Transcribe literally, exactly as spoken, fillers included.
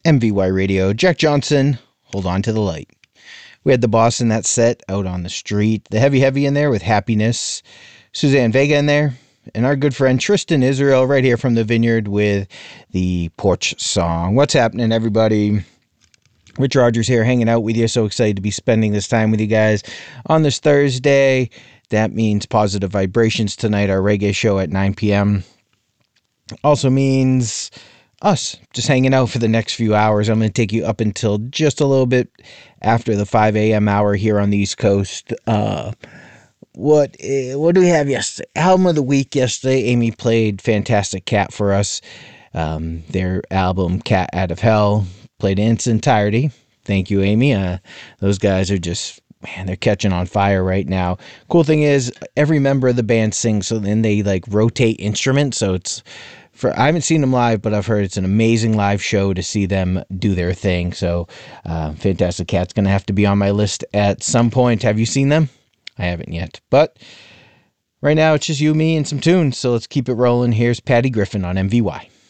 M V Y Radio, Jack Johnson, Hold On to the Light. We had the boss in that set, Out on the Street, the Heavy Heavy in there with Happiness, Suzanne Vega in there, and our good friend Tristan Israel right here from the Vineyard with the Porch Song. What's happening, everybody? Rich Rogers here hanging out with you. So excited to be spending this time with you guys on this Thursday. That means Positive Vibrations tonight, our reggae show at nine p.m. Also means us just hanging out for the next few hours. I'm going to take you up until just a little bit after the five a.m. hour here on the East Coast. Uh, what uh, what do we have yesterday? Album of the week yesterday. Amy played Fantastic Cat for us. Um, their album Cat Out of Hell. Played in its entirety. Thank you, Amy. Uh, those guys are just, man, they're catching on fire right now. Cool thing is, every member of the band sings, so then they like rotate instruments. So it's for I haven't seen them live, but I've heard it's an amazing live show to see them do their thing. So, uh, Fantastic Cat's gonna have to be on my list at some point. Have you seen them? I haven't yet, but right now it's just you, me, and some tunes. So let's keep it rolling. Here's Patty Griffin on M V Y.